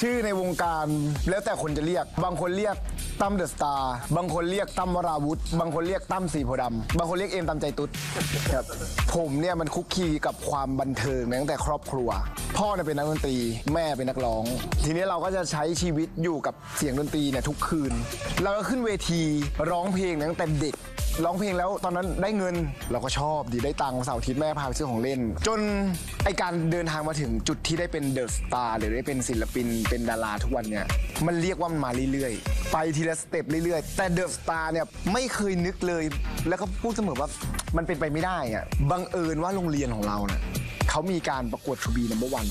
ชื่อในวงการแล้วแต่คนจะเรียกบางคนเรียกตั้มเดอะสตาร์บางคนเรียกตั้มวราวุธบางคนเรียกตั้มสีโพธิ์ดำบางคนเรียกเอมตามใจตุ๊ดครับผมเนี่ยมันคุกคีกับความบันเทิงตั้งแต่ครอบครัวพ่อเนี่ยเป็นนักดนตรีแม่เป็นนักร้องทีนี้เราก็จะใช้ชีวิตอยู่กับเสียงดนตรีเนี่ยทุกคืนเราก็ขึ้นเวทีร้องเพลงตั้งแต่เด็กร้องเพลงแล้วตอนนั้นได้เงินเราก็ชอบดีได้ตังค์เสาร์อาทิตย์แม่พาไปซื้อของเล่นจนไอการเดินทางมาถึงจุดที่ได้เป็นเดอะสตาร์หรือได้เป็นศิลปินเป็นดาราทุกวันเนี่ยมันเรียกว่ามันมาเรื่อยๆไปทีละสเต็ปเรื่อยๆแต่เดอะสตาร์เนี่ยไม่เคยนึกเลยแล้วก็พูดเสมอว่ามันเป็นไปไม่ได้อะบังเอิญว่าโรงเรียนของเราเนี่ยเขามีการประกวด To Be Number One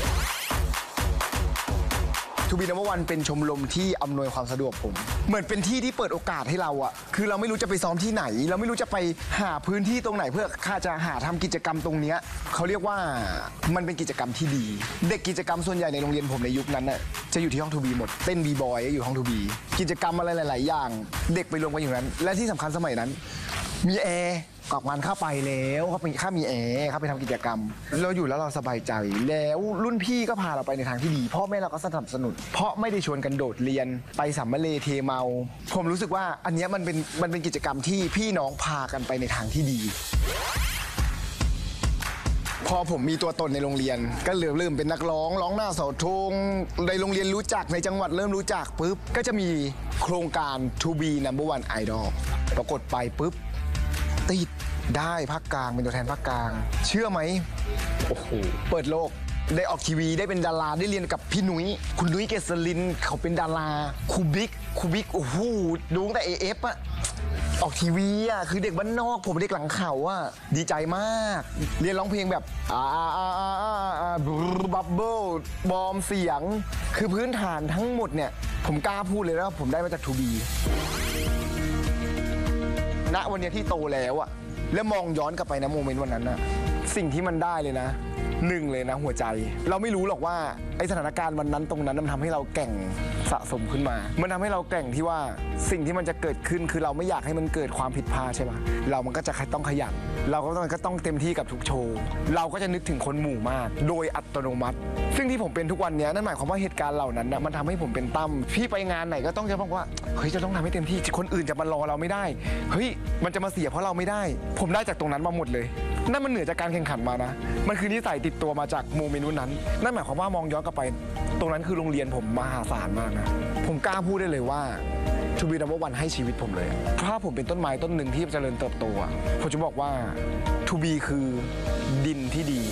To Be Number One เป็นชมรมที่อำนวยความสะดวกผมเหมือนเป็นที่ที่เปิดโอกาสให้เราอะคือเราไม่รู้จะไปซ้อมที่ไหนเราไม่รู้จะไปหาพื้นที่ตรงไหนเพื่อข้าจะหาทำกิจกรรมตรงเนี้ยเขาเรียกว่ามันเป็นกิจกรรมที่ดีเด็กกิจกรรมส่วนใหญ่ในโรงเรียนผมในยุคนั้นน่ะจะอยู่ที่ห้อง To Be หมดเต้นบีบอยอยู่ห้อง To Be กิจกรรมอะไรหลายๆอย่างเด็กไปรวมกันอยู่นั้นและที่สำคัญสมัยนั้นมีแอร์กอกงานเข้าไปแล้วเขาเป็นค่ามีแอร์เขาไปทำกิจกรรมเราอยู่แล้วเราสบายใจแล้วรุ่นพี่ก็พาเราไปในทางที่ดีพ่อแม่เราก็สนับสนุนเพราะไม่ได้ชวนกันโดดเรียนไปสัมมะเลเทเมาผมรู้สึกว่าอันนี้มันเป็นกิจกรรมที่พี่น้องพากันไปในทางที่ดีพอผมมีตัวตนในโรงเรียนก็เริ่มเป็นนักร้องหน้าเสาธงในโรงเรียนรู้จักในจังหวัดเริ่มรู้จักปุ๊บก็จะมีโครงการ To Be Number One Idol ปรากฏไปปุ๊บติดได้ภาคกลางเป็นตัวแทนภาคกลางเชื่อไหมโอ้โหเปิดโลกได้ออกทีวีได้เป็นดาราได้เรียนกับพี่นุ้ยคุณนุ้ยเกษรินเขาเป็นดาราครูบิ๊กโอ้โหดูตั้งแต่ AF อะออกทีวีอะคือเด็กบ้านนอกผมเด็กหลังเขาอะดีใจมากเรียนร้องเพลงแบบบับเบิ้ลบอมเสียงคือพื้นฐานทั้งหมดเนี่ยผมกล้าพูดเลยว่าผมได้มาจาก To Beณวันนี้ที่โตแล้วอะแล้วมองย้อนกลับไปนะโมเมนต์วันนั้นนะสิ่งที่มันได้เลยนะหนึ่งเลยนะหัวใจเราไม่รู้หรอกว่าไอสถานการณ์วันนั้นตรงนั้นมันทำให้เราแกร่งสะสมขึ้นมามันทำให้เราแกร่งที่ว่าสิ่งที่มันจะเกิดขึ้นคือเราไม่อยากให้มันเกิดความผิดพลาดใช่ไหมมันก็จะต้องขยันเราก็ต้องเต็มที่กับทุกโชว์เราก็จะนึกถึงคนหมู่มากโดยอัตโนมัติซึ่งที่ผมเป็นทุกวันนี้นั่นหมายความว่าเหตุการณ์เหล่านั้นนะมันทำให้ผมเป็นตั้มพี่ไปงานไหนก็ต้องจะบอกว่าเฮ้ยจะต้องทำให้เต็มที่คนอื่นจะมารอเราไม่ได้เฮ้ยมันจะมาเสียเพราะเราไม่ได้ผมได้จากตรงนั้นมาหมดเลยนั่นมันเหนือจากการแข่งขันมานะมันคือนิสัยติดตัวมาจากโมเมนต์นั้นนั่นหมายความว่ามองย้อนกลับไปตรงนั้นคือโรงเรียนผมมหาศาลมากนะผมกล้าพูดได้เลยว่า To Be Number One ให้ชีวิตผมเลยถ้าผมเป็นต้นไม้ต้นหนึ่งที่เจริญเติบโตผมจะบอกว่า To Be คือดินที่ดี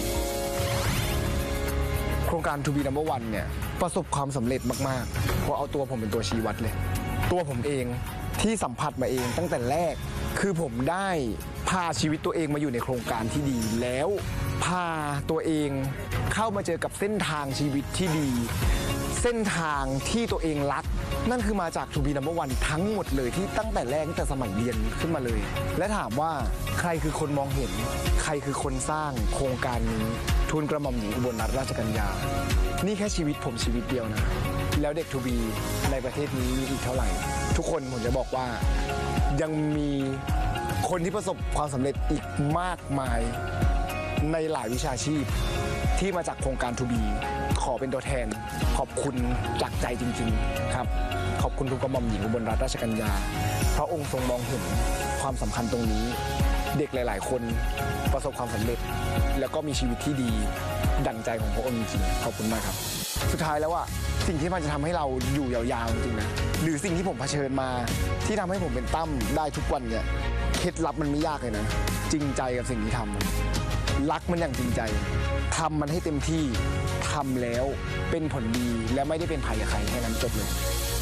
โครงการ To Be Number One เนี่ยประสบความสำเร็จมากๆเพราะเอาตัวผมเป็นตัวชี้วัดเลยตัวผมเองที่สัมผัสมาเองตั้งแต่แรกคือผมได้พาชีวิตตัวเองมาอยู่ในโครงการที่ดีแล้วพาตัวเองเข้ามาเจอกับเส้นทางชีวิตที่ดีเส้นทางที่ตัวเองรักนั่นคือมาจาก To Be Number One ทั้งหมดเลยที่ตั้งแต่แรกตั้งแต่สมัยเรียนขึ้นมาเลยและถามว่าใครคือคนมองเห็นใครคือคนสร้างโครงการนี้ทูลกระหม่อมหญิงอุบลรัตนราชกัญญานี่แค่ชีวิตผมชีวิตเดียวนะแล้วเด็ก To Be ในประเทศนี้มีอีกเท่าไหร่ทุกคนผมจะบอกว่ายังมีคนที่ประสบความสำเร็จอีกมากมายในหลายวิชาชีพที่มาจากโครงการ To Be ขอเป็นตัวแทนขอบคุณจากใจจริงๆครับขอบคุณทุกกระหม่อมหญิงอุบลรัตนราชกัญญาพระองค์ทรงมองเห็นความสำคัญตรงนี้เด็กหลายๆคนประสบความสำเร็จแล้วก็มีชีวิตที่ดีดั่งใจของพระองค์จริงๆขอบคุณมากครับสุดท้ายแล้วอะสิ่งที่มันจะทำให้เราอยู่ยาวๆจริงๆนะหรือสิ่งที่ผมเผชิญมาที่ทำให้ผมเป็นตั้มได้ทุกวันเนี่ยเคล็ดลับมันไม่ยากเลยนะจริงใจกับสิ่งที่ทำรักมันอย่างจริงใจทำมันให้เต็มที่ทำแล้วเป็นผลดีและไม่ได้เป็นภัยกับใครแค่นั้นจบเลย